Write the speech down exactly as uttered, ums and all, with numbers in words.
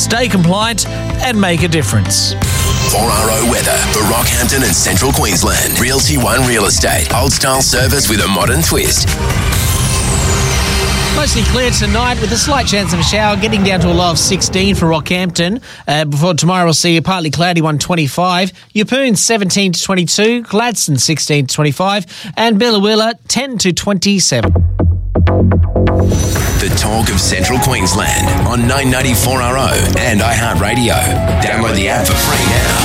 stay compliant and make a difference. four R O weather for Rockhampton and Central Queensland. Realty One Real Estate. Old-style service with a modern twist. Mostly clear tonight with a slight chance of a shower, getting down to a low of sixteen for Rockhampton. Uh, before tomorrow, we'll see a partly cloudy one twenty-five. Yeppoon seventeen to twenty-two. Gladstone sixteen to twenty-five. And Billawilla ten to twenty-seven. The talk of Central Queensland on nine ninety-four R O and iHeartRadio. Download the app for free now.